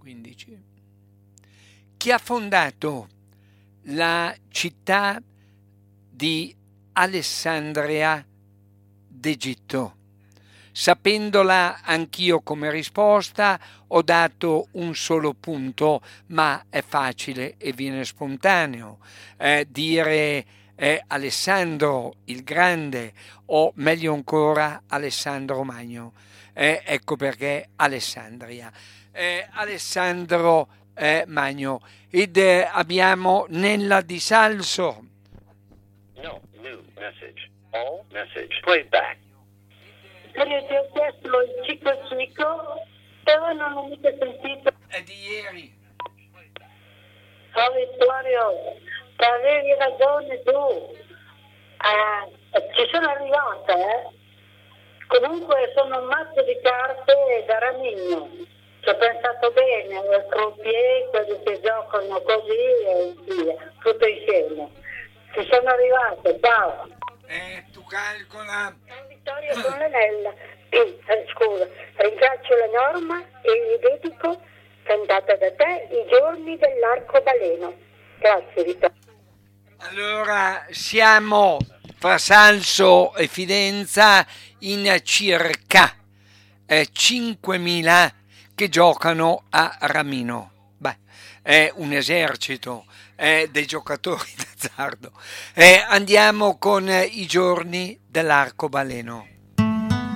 15. Chi ha fondato la città di Alessandria d'Egitto? Sapendola anch'io come risposta ho dato un solo punto, ma è facile e viene spontaneo dire Alessandro il Grande o meglio ancora Alessandro Magno. Ecco perché Alessandria. Alessandro Magno. Ed abbiamo Nella di Salso. No, new message. All message. Play back. Io ti ho chiesto il Cico, però non ho mica sentito. È di ieri. Oh Vittorio, avevi ragione tu. Ci sono arrivata, Comunque sono un mazzo di carte da Ramigno. Ci ho pensato bene, al croupier, quelli che giocano così e via, tutto insieme. Ci sono arrivate, ciao. Tu calcola. Ciao Vittorio, sono Lenella. Scusa, ringrazio la Norma e gli dedico, cantata da te, I giorni dell'arcobaleno. Grazie Vittorio. Allora siamo fra Salso e Fidenza in circa 5.000 che giocano a Ramino. Beh, è un esercito dei giocatori d'azzardo. Andiamo con I giorni dell'arcobaleno.